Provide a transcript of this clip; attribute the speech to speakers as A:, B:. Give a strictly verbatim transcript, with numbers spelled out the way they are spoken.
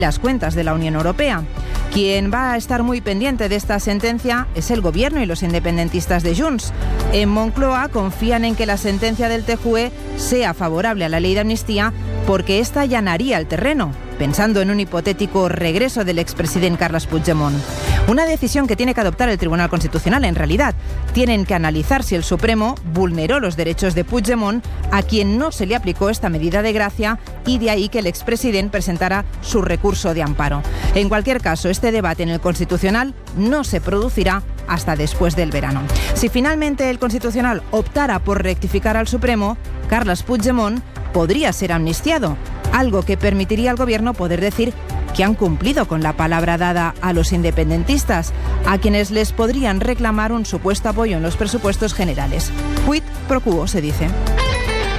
A: las cuentas de la Unión Europea. Quien va a estar muy pendiente de esta sentencia es el Gobierno y los independentistas de Junts. En Moncloa confían en que la sentencia del T J U E sea favorable a la ley de amnistía porque esta allanaría el terreno, pensando en un hipotético regreso del expresidente Carles Puigdemont. Una decisión que tiene que adoptar el Tribunal Constitucional, en realidad. Tienen que analizar si el Supremo vulneró los derechos de Puigdemont, a quien no se le aplicó esta medida de gracia, y de ahí que el expresidente presentara su recurso de amparo. En cualquier caso, este debate en el Constitucional no se producirá hasta después del verano. Si finalmente el Constitucional optara por rectificar al Supremo, Carles Puigdemont podría ser amnistiado, algo que permitiría al Gobierno poder decir que han cumplido con la palabra dada a los independentistas, a quienes les podrían reclamar un supuesto apoyo en los presupuestos generales. Quid pro quo, se dice.